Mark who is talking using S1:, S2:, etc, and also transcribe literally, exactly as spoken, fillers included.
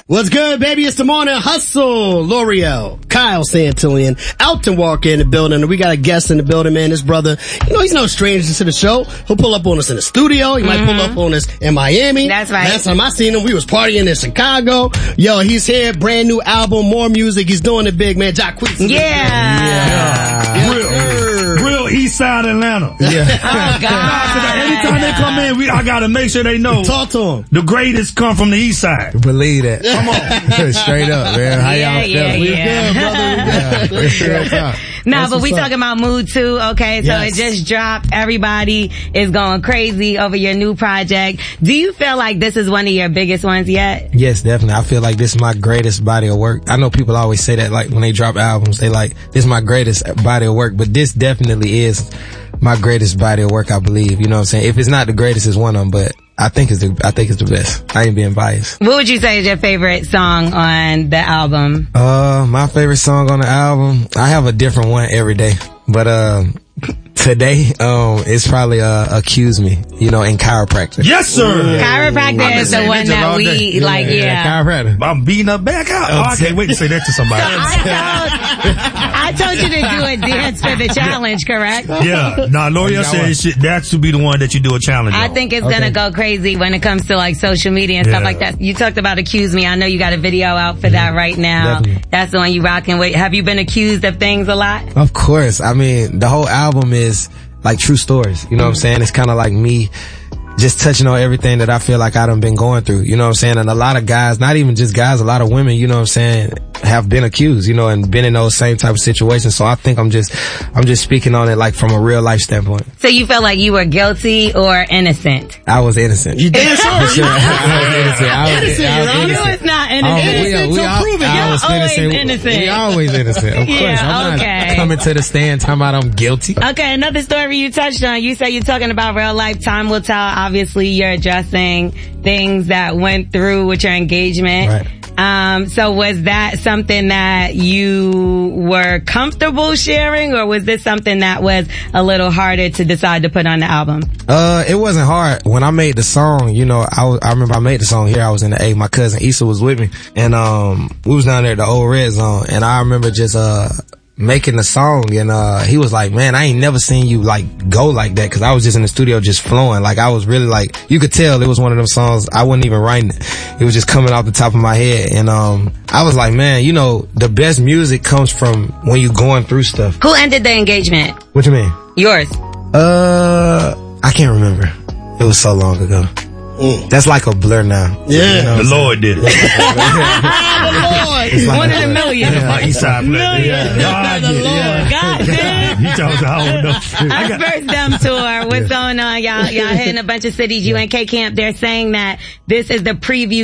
S1: What's good, baby? It's the morning hustle. L'Oreal, Kyle Santillan, Alton Walker in the building. And we got a guest in the building, man. This brother, you know, he's no stranger to the show. He'll pull up on us in the studio. He mm-hmm. might pull up on us in Miami.
S2: That's right.
S1: Last time I seen him, we was partying in Chicago. Yo, he's here. Brand new album, more music. He's doing it big, man. Jacquees.
S2: Yeah.
S3: Yeah. yeah. Real, real East Side Atlanta.
S2: Yeah. Oh, God.
S3: Anytime they come in, we, I gotta make sure they know.
S1: Talk to him.
S3: The greatest come from the East Side.
S4: Believe that.
S3: Come on.
S4: Straight up, man. How
S2: yeah,
S4: y'all
S2: yeah,
S4: feeling?
S2: Yeah.
S1: We good, brother.
S2: No, nah, but we talking about Mood too, okay? So yes. It just dropped. Everybody is going crazy over your new project. Do you feel like this is one of your biggest ones yet?
S4: Yes, definitely. I feel like this is my greatest body of work. I know people always say that, like, when they drop albums, they like, this is my greatest body of work, but this definitely is my greatest body of work, I believe. You know what I'm saying? If it's not the greatest, it's one of them, but I think it's the, I think it's the best. I ain't being biased.
S2: What would you say is your favorite song on the album?
S4: Uh, my favorite song on the album, I have a different one every day, but, um, today, um, it's probably, uh, Accuse Me, you know, in chiropractor.
S3: Yes, sir!
S2: Mm. Chiropractor is the one that we,
S4: yeah,
S2: like, yeah.
S4: yeah. Chiropractor.
S3: I'm beating up back out. Oh, I can't wait to say that to somebody.
S2: So I, told, I told you to do a dance for the challenge, correct?
S3: Yeah. Nah, L'Oreal said shit, that should be the one that you do a challenge
S2: I
S3: on.
S2: think it's
S4: okay.
S2: gonna go crazy when it comes to, like, social media and
S3: yeah.
S2: stuff like that. You talked about Accuse Me. I know you got a video out for that right now.
S4: Definitely.
S2: That's the one you rocking with. Have you been accused of things a lot?
S4: Of course. I mean, the whole album is like true stories. You know what I'm saying? It's kind of like me just touching on everything that I feel like I done been going through. You know what I'm saying? And a lot of guys, not even just guys, a lot of women, you know what I'm saying, have been accused, you know, and been in those same type of situations. So I think I'm just, I'm just speaking on it like from a real life standpoint.
S2: So you felt like you were guilty or innocent?
S4: I was innocent.
S1: You did, sure.
S4: For sure. I was innocent. I was,
S1: innocent,
S4: I was
S1: you
S4: innocent.
S2: You was not
S4: Oh,
S2: innocent.
S4: we, we, we,
S1: so prove it.
S4: I
S2: You're
S4: was
S2: always
S4: innocent.
S2: innocent.
S4: We always innocent. Of course.
S2: Yeah,
S4: I'm
S2: okay.
S4: not coming to the stand talking about I'm guilty.
S2: Okay, another story you touched on. You say you're talking about real life. Time will tell. Obviously, you're addressing things that went through with your engagement.
S4: Right.
S2: Um, so was that something that you were comfortable sharing, or was this something that was a little harder to decide to put on the album?
S4: Uh, it wasn't hard. When I made the song, you know, I, was, I remember I made the song here. I was in the A. My cousin Issa was with me, and um, we was down there at the old Red Zone, and I remember just uh making the song, and uh he was like, man, I ain't never seen you like go like that, because I was just in the studio just flowing. Like, I was really like, you could tell it was one of them songs I wasn't even writing it. It was just coming off the top of my head, and um I was like, man, you know, the best music comes from when you going through stuff.
S2: Who ended the engagement?
S4: What you mean?
S2: Yours.
S4: Uh, I can't remember. It was so long ago. Mm. That's like a blur now.
S1: Yeah.
S3: You know the Lord did it.
S1: The Lord.
S4: Like
S2: One in a million.
S3: Yeah, East Side
S2: Million.
S3: Yeah. God
S2: The
S3: did it.
S2: Lord. God damn.
S3: You told I don't know. I
S2: Our
S3: got-
S2: first Dem tour. What's going on? Y'all, y'all hitting a bunch of cities. U N K camp. They're saying that this is the preview